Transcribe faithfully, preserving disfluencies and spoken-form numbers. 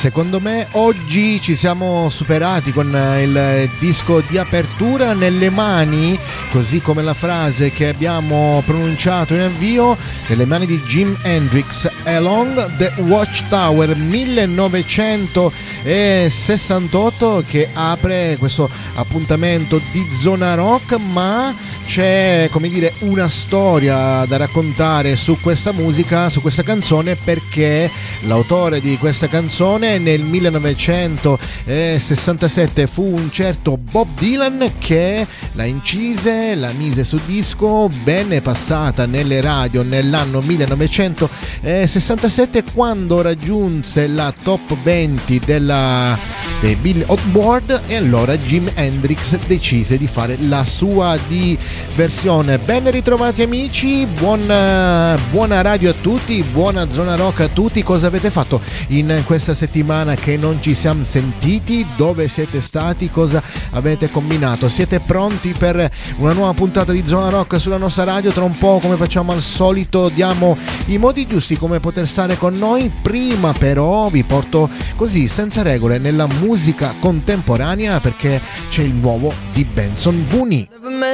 secondo me oggi ci siamo superati con il disco di apertura nelle mani, così come la frase che abbiamo pronunciato in avvio, nelle mani di Jimi Hendrix, Along the Watchtower millenovecentosessantotto, che apre questo appuntamento di Zona Rock. Ma c'è, come dire, una storia da raccontare su questa musica, su questa canzone, perché l'autore di questa canzone nel millenovecentosessantasette fu un certo Bob Dylan, che la incise, la mise su disco, venne passata nelle radio nell'anno millenovecentosessantasette, quando raggiunse la top venti della dei Billboard, e allora Jimi Hendrix decise di fare la sua di versione. Ben ritrovati amici, buona, buona radio a tutti, buona Zona Rock a tutti. Cosa avete fatto in questa settimana che non ci siamo sentiti? Dove siete stati? Cosa avete combinato? Siete pronti per una nuova puntata di Zona Rock sulla nostra radio? Tra un po', come facciamo al solito, diamo i modi giusti come poter stare con noi. Prima però vi porto così, senza regole, nella musica contemporanea, perché c'è il nuovo di Benson Boone.